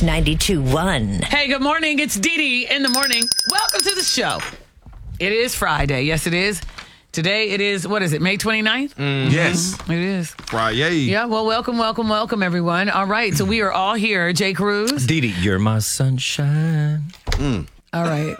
Mix 92.1. Hey, good morning. It's Dee Dee in the morning. Welcome to the show. It is Friday. Yes, it is. Today it is, what is it, May 29th? Yes. It is. Friday. Yeah, well, welcome, everyone. All right, so we are all here. Jay Cruz. Dee Dee, you're my sunshine. All right.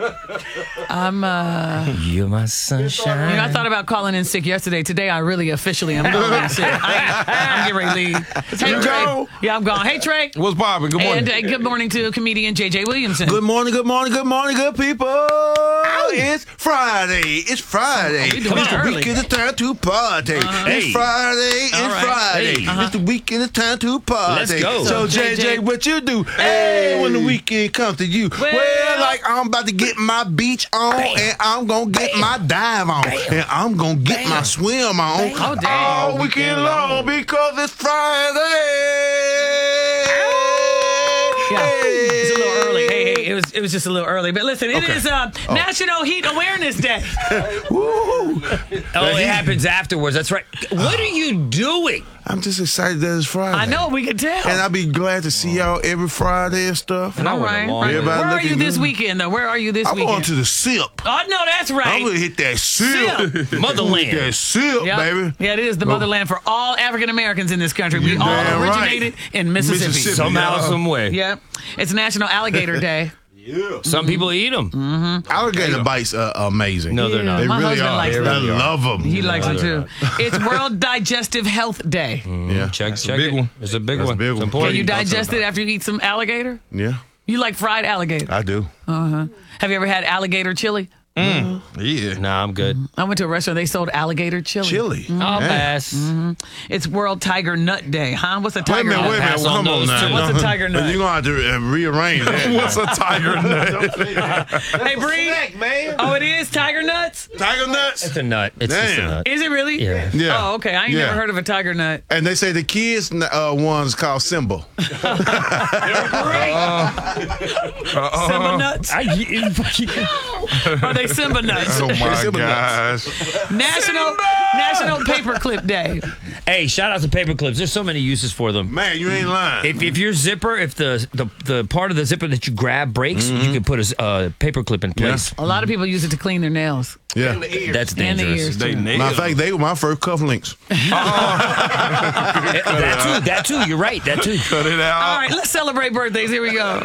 You're my sunshine. You know, I thought about calling in sick yesterday. Today, I really officially am calling in sick. I'm getting ready to leave. Hey, Trey. go? Yeah, I'm gone. Hey, Trey. What's poppin'? Good morning. And good morning to comedian J.J. Williamson. Good morning, good people. It's Friday. It's Friday. we doing It's the early. weekend. It's time to party. Hey. It's Friday. It's All right. Friday. Hey. It's the weekend. It's time to party. Let's go. So, JJ, JJ, what you do? Hey, when the weekend comes to you. Well, like I'm about to get my beach on, and I'm gonna get my dive on, and I'm gonna get my swim on Oh, damn. all weekend long because it's Friday. Yeah. Hey. It's a little early. Hey, it was just a little early. But listen, it Okay. is National Heat Awareness Day. Woo. Oh, it happens afterwards. That's right. What are you doing? I'm just excited that it's Friday. I know, we can tell. And I'll be glad to see y'all every Friday and stuff. And I All went right. along. Right. Everybody Where are you looking this good. weekend, though? Where are you this I'm weekend? going to the SIP. Oh, no, that's right. I'm going to hit that SIP. Motherland. Hit that SIP, Yep. baby. Yeah, it is the motherland for all African Americans in this country. We You all damn right. originated in Mississippi. Mississippi. Somehow, Yeah. some way. Yep. It's National Alligator Day. Some people eat them. Alligator bites are amazing. No, they're not. They My really husband are. likes I them. love them. He likes them, too. It's World Digestive Health Day. Yeah. Check a big it. one. It's a big That's one. a big It's one. important. Can you I'll tell digest you it after you eat some alligator? Yeah, You like fried alligator? I do. Have you ever had alligator chili? Yeah. Nah, I'm good. I went to a restaurant. They sold alligator chili. Chili. I'll Yeah. pass. It's World Tiger Nut Day, huh? What's a Wait a tiger minute, nut? wait a minute. Pass on Come on those now. two. What's a tiger nut? You're going to have to rearrange that. What's a tiger nut? Hey, Bree. man? Oh, it is tiger nuts? Tiger nuts? It's a nut. It's just a Damn. nut. Is it really? Yeah. Yeah. Oh, okay. I ain't Yeah. never heard of a tiger nut. And they say the kids one's called Simba. Simba nuts? Are they Simba nuts? Oh my Simba gosh. National Paperclip Day. Hey, shout out to paper clips. There's so many uses for them. Man, you ain't lying. If your zipper, if the part of the zipper that you grab breaks, you can put a paper clip in place. A lot of people use it to clean their nails. Yeah. That's And the dangerous. ears, too. Matter of fact, they were my first cufflinks. That too. You're right. That too. Cut it out. All right, let's celebrate birthdays. Here we go.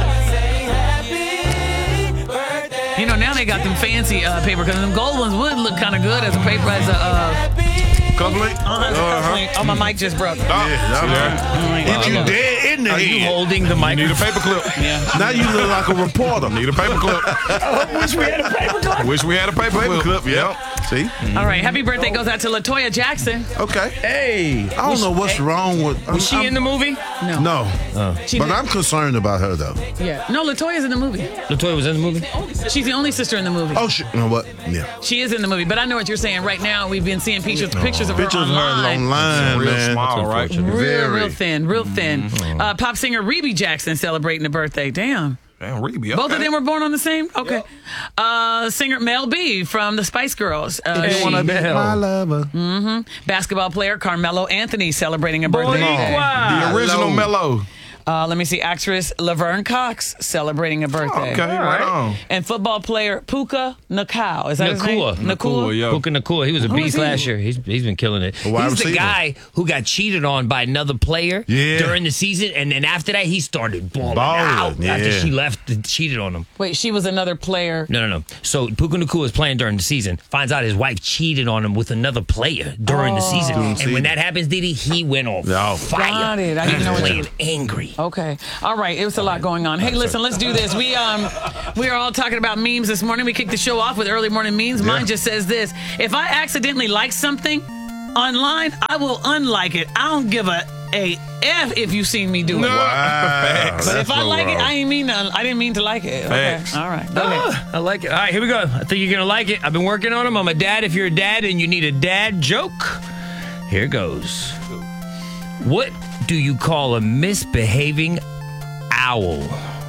You know, now they got them fancy paper because them gold ones would look kind of good as a paper, as a Cufflink? Oh, my mic just broke. Yeah, hit you dead in the Are you head. holding the mic? Need a paperclip. Yeah. Now you look like a reporter. Need a paperclip. Wish we had a paper clip. Wish we had a paperclip. Yep. See? All right, happy birthday goes out to LaToya Jackson. Okay. Hey. I don't know what's wrong with. Was she in the movie? No. She But did- I'm concerned about her though. Yeah. No, LaToya's in the movie. LaToya was in the movie? She's the only sister in the movie. Oh, you know what? Yeah. She is in the movie, but I know what you're saying. Right now, we've been seeing pictures of her Pictures of her online. online, Real man. small, right? Real thin. Pop singer Rebe Jackson celebrating a birthday. Damn. Damn, Rebe. Both of them were born on the same? Okay. Singer Mel B from the Spice Girls. My lover. Basketball player Carmelo Anthony celebrating a birthday today. The original Mellow. Let me see. Actress Laverne Cox celebrating a birthday. Okay, right on. And football player Puka Nakua. Is that his name? Nakua. Nakua, yeah. Puka Nakua. He was a Who is beast he? last year. He's been killing it. A wide He's the receiver. guy who got cheated on by another player during the season, and then after that he started balling out Yeah. after she left and cheated on him. Wait, she was another player. No. So Puka Nakua was playing during the season, finds out his wife cheated on him with another player during the season. And when that happens, Didi, he went on fire. Got it. I didn't know what you- playing angry. Okay. All right. It was a lot going on. Hey, listen, let's do this. We are all talking about memes this morning. We kicked the show off with early morning memes. Mine just says this. If I accidentally like something online, I will unlike it. I don't give a F if you seen me do it. Wow. But if I like it, I didn't mean to like it. Okay. Facts. All right. Go ahead. I like it. All right, here we go. I think you're going to like it. I've been working on them. I'm a dad. If you're a dad and you need a dad joke, here goes. What do you call a misbehaving owl?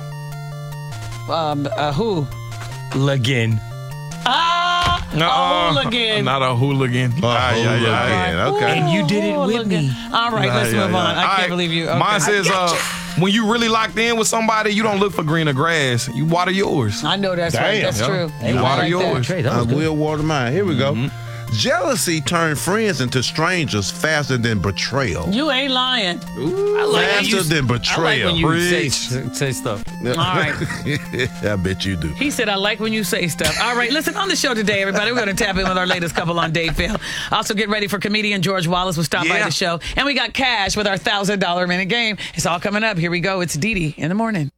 Hooligan. A hooligan. Not a hooligan. Okay. And you did it with me. All right, let's move on. I can't believe you. Okay. Mine says, when you really locked in with somebody, you don't look for greener grass. You water yours. I know that's right. That's true. You I water like yours. Trey, that I was good. will water mine. Here we go. Jealousy turned friends into strangers faster than betrayal. You ain't lying. I like when Faster than I like betrayal. when you Preach. say stuff. All right. I bet you do. He said, I like when you say stuff. All right, listen, on the show today, everybody, we're going to tap in with our latest couple on Dave Phil. Also, get ready for comedian George Wallace will stop by Yeah. the show. And we got cash with our $1,000 minute game. It's all coming up. Here we go. It's Dee Dee in the morning.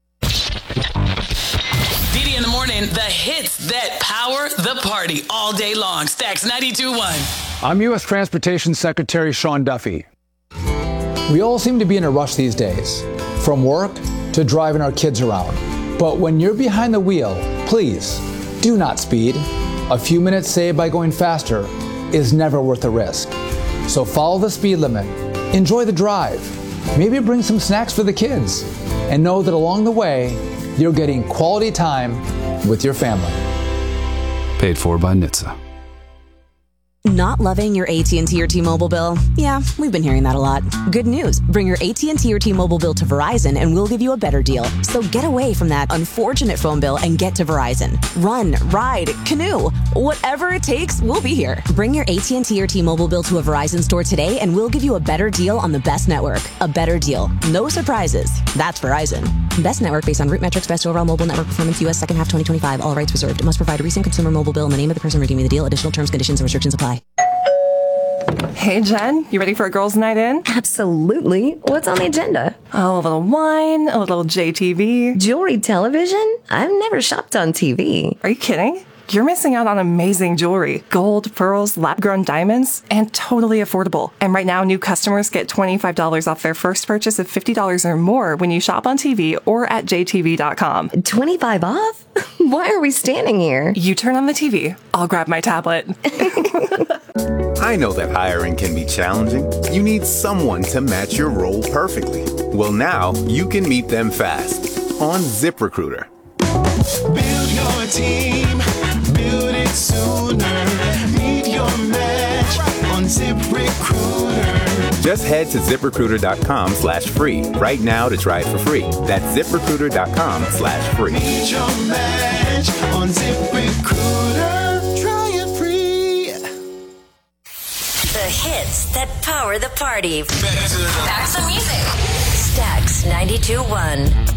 Dee Dee in the morning, the hits that power the party all day long. Stacks 92.1. I'm U.S. Transportation Secretary Sean Duffy. We all seem to be in a rush these days, from work to driving our kids around. But when you're behind the wheel, please do not speed. A few minutes saved by going faster is never worth the risk. So follow the speed limit, enjoy the drive, maybe bring some snacks for the kids, and know that along the way, you're getting quality time with your family. Paid for by NHTSA. Not loving your AT&T or T-Mobile bill? Yeah, we've been hearing that a lot. Good news. Bring your AT&T or T-Mobile bill to Verizon and we'll give you a better deal. So get away from that unfortunate phone bill and get to Verizon. Run, ride, canoe. Whatever it takes, we'll be here. Bring your AT&T or T-Mobile bill to a Verizon store today and we'll give you a better deal on the best network. A better deal. No surprises. That's Verizon. Best network based on root metrics, best overall mobile network performance, U.S. second half 2025. All rights reserved. Must provide a recent consumer mobile bill in the name of the person redeeming the deal. Additional terms, conditions, and restrictions apply. Hey, Jen, you ready for a girls' night in? Absolutely. What's on the agenda? Oh, a little wine, a little JTV. Jewelry television? I've never shopped on TV. Are you kidding? You're missing out on amazing jewelry. Gold, pearls, lab-grown diamonds, and totally affordable. And right now, new customers get $25 off their first purchase of $50 or more when you shop on TV or at jtv.com. 25 off? Why are we standing here? You turn on the TV. I'll grab my tablet. I know that hiring can be challenging. You need someone to match your role perfectly. Well, now you can meet them fast on ZipRecruiter. Build your team, build it sooner. Meet your match on ZipRecruiter. Just head to ZipRecruiter.com/free right now to try it for free. That's ZipRecruiter.com/free. Meet your match on ZipRecruiter. Try it free. The hits that power the party. Back to the music. Stacks 92.1.